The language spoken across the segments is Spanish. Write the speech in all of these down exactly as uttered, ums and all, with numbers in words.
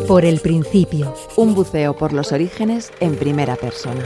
Por el principio. Un buceo por los orígenes en primera persona.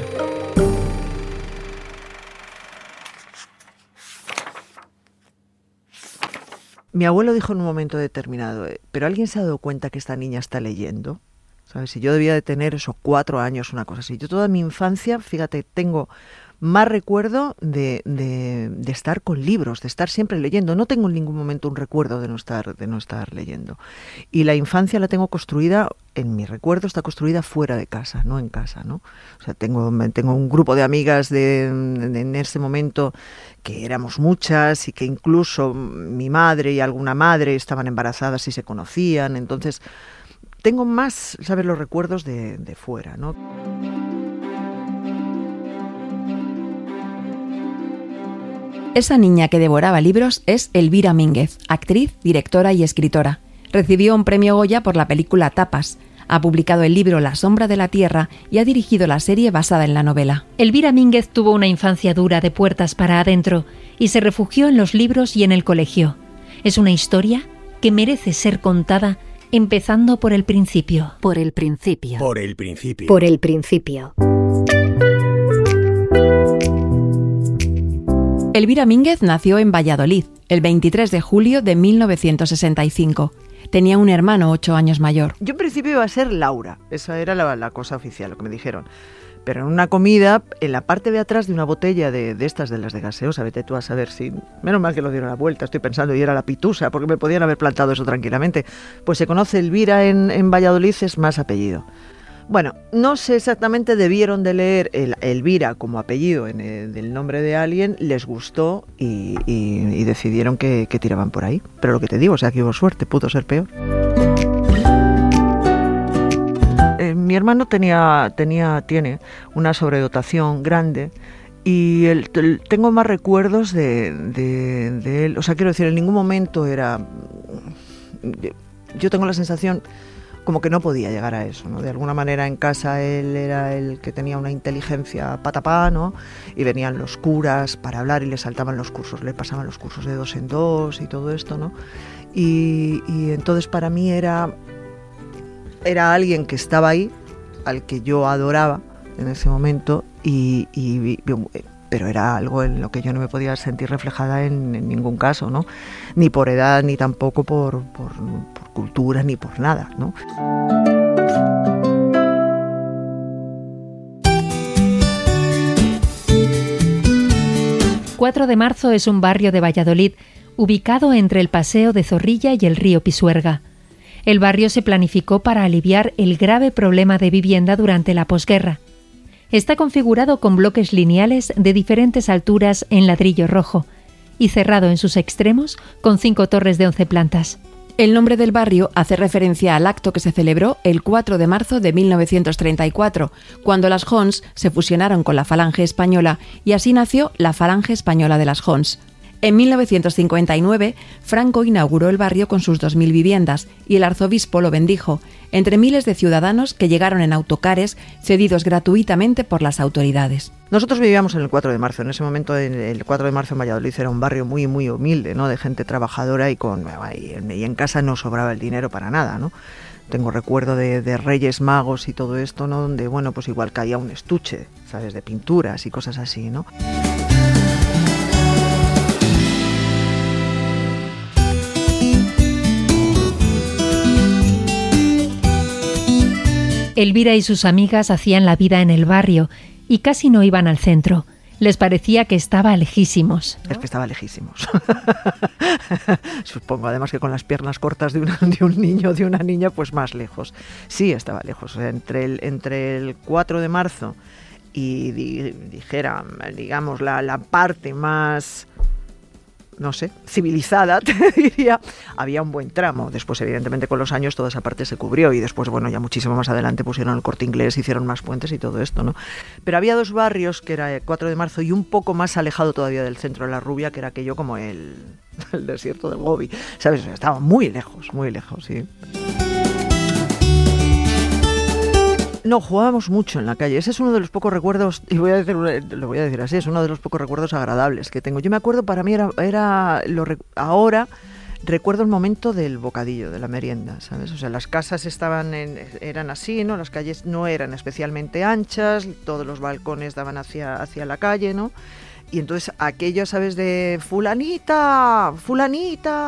Mi abuelo dijo en un momento determinado, ¿pero alguien se ha dado cuenta que esta niña está leyendo? ¿Sabes? Si yo debía de tener esos cuatro años, una cosa así. Yo toda mi infancia, fíjate, tengo más recuerdo de, de, de estar con libros, de estar siempre leyendo. No tengo en ningún momento un recuerdo de no estar, de no estar leyendo. Y la infancia la tengo construida, en mi recuerdo está construida fuera de casa, no en casa, ¿no? O sea, tengo, tengo un grupo de amigas de, de, en ese momento que éramos muchas y que incluso mi madre y alguna madre estaban embarazadas y se conocían. Entonces, tengo más, ¿sabes?, los recuerdos de, de fuera, ¿no? Esa niña que devoraba libros es Elvira Mínguez, actriz, directora y escritora. Recibió un premio Goya por la película Tapas. Ha publicado el libro La sombra de la tierra y ha dirigido la serie basada en la novela. Elvira Mínguez tuvo una infancia dura de puertas para adentro y se refugió en los libros y en el colegio. Es una historia que merece ser contada empezando por el principio. Por el principio. Por el principio. Por el principio. Elvira Mínguez nació en Valladolid el veintitrés de julio de mil novecientos sesenta y cinco. Tenía un hermano ocho años mayor. Yo en principio iba a ser Laura, esa era la, la cosa oficial, lo que me dijeron. Pero en una comida, en la parte de atrás de una botella de, de estas, de las de gaseosa, vete tú a saber si... Menos mal que lo dieron la vuelta, estoy pensando, y era la Pitusa, porque me podían haber plantado eso tranquilamente. Pues se conoce Elvira en, en Valladolid, es más apellido. Bueno, no sé exactamente, debieron de leer el Elvira como apellido en el, del nombre de alguien, les gustó y, y, y decidieron que, que tiraban por ahí. Pero lo que te digo, o sea, que hubo suerte, pudo ser peor. Eh, mi hermano tenía, tenía, tiene una sobredotación grande y el, el, tengo más recuerdos de, de, de él. O sea, quiero decir, en ningún momento era... Yo tengo la sensación como que no podía llegar a eso, ¿no? De alguna manera en casa él era el que tenía una inteligencia patapá, ¿no? Y venían los curas para hablar y le saltaban los cursos, le pasaban los cursos de dos en dos y todo esto, ¿no? Y, y entonces para mí era, era alguien que estaba ahí, al que yo adoraba en ese momento, y, y, pero era algo en lo que yo no me podía sentir reflejada en, en ningún caso, ¿no? Ni por edad, ni tampoco por, por, por cultura, ni por nada, ¿no? cuatro de marzo es un barrio de Valladolid ubicado entre el Paseo de Zorrilla y el río Pisuerga. El barrio se planificó para aliviar el grave problema de vivienda durante la posguerra. Está configurado con bloques lineales de diferentes alturas en ladrillo rojo y cerrado en sus extremos con cinco torres de once plantas. El nombre del barrio hace referencia al acto que se celebró el cuatro de marzo de mil novecientos treinta y cuatro, cuando las Jons se fusionaron con la Falange Española y así nació la Falange Española de las Jons. En mil novecientos cincuenta y nueve, Franco inauguró el barrio con sus dos mil viviendas y el arzobispo lo bendijo, entre miles de ciudadanos que llegaron en autocares cedidos gratuitamente por las autoridades. Nosotros vivíamos en el cuatro de marzo, en ese momento el cuatro de marzo en Valladolid era un barrio muy muy humilde, ¿no? De gente trabajadora y, con, y en casa no sobraba el dinero para nada, ¿no? Tengo recuerdo de, de Reyes Magos y todo esto, ¿no? Donde, bueno, pues igual caía un estuche, ¿sabes? De pinturas y cosas así, ¿no? Elvira y sus amigas hacían la vida en el barrio y casi no iban al centro. Les parecía que estaba lejísimos, ¿no? Es que estaba lejísimos. Supongo, además, que con las piernas cortas de, una, de un niño o de una niña, pues más lejos. Sí, estaba lejos. O sea, entre el, entre el cuatro de marzo y, di, dijera, digamos, la, la parte más... no sé, civilizada, te diría, había un buen tramo. Después, evidentemente, con los años toda esa parte se cubrió y después, bueno, ya muchísimo más adelante pusieron el Corte Inglés, hicieron más puentes y todo esto, ¿no? Pero había dos barrios, que era el cuatro de marzo y un poco más alejado todavía del centro de la Rubia, que era aquello como el, el desierto del Gobi, ¿sabes? O sea, estaba muy lejos, muy lejos, sí. No, jugábamos mucho en la calle. Ese es uno de los pocos recuerdos, y voy a decir, lo voy a decir así, es uno de los pocos recuerdos agradables que tengo. Yo me acuerdo, para mí era, era lo, ahora recuerdo el momento del bocadillo, de la merienda, ¿sabes? O sea, las casas estaban en, eran así, ¿no? Las calles no eran especialmente anchas, todos los balcones daban hacia, hacia la calle, ¿no? Y entonces aquello, ¿sabes? De fulanita, fulanita...